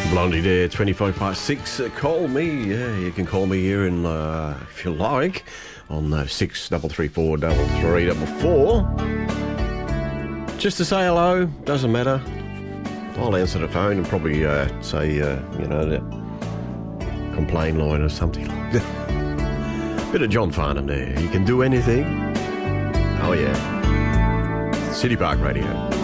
Blondie there, 25 past 6. Call me. Yeah, you can call me here in, if you like, on 6334 3344. Just to say hello, doesn't matter. I'll answer the phone and probably say, the complain line or something like that. Bit of John Farnham there. You can do anything. Oh, yeah. City Park Radio.